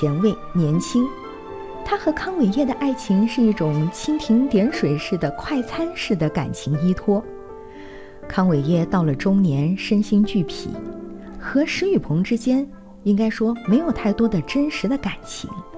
前卫、年轻。他和康伟业的爱情是一种蜻蜓点水式的快餐式的感情依托。康伟业到了中年，身心俱疲，和石雨鹏之间应该说没有太多的真实的感情。